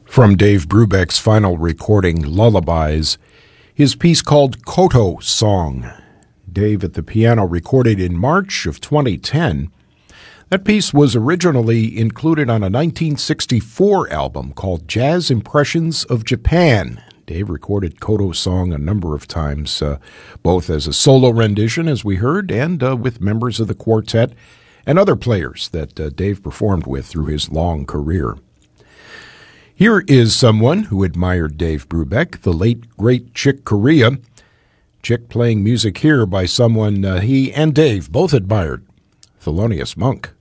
From Dave Brubeck's final recording, Lullabies, his piece called Koto Song. Dave at the piano recorded in March of 2010. That piece was originally included on a 1964 album called Jazz Impressions of Japan. Dave recorded Koto Song a number of times, both as a solo rendition, as we heard, and with members of the quartet and other players that Dave performed with through his long career. Here is someone who admired Dave Brubeck, the late, great Chick Corea. Chick playing music here by someone he and Dave both admired, Thelonious Monk.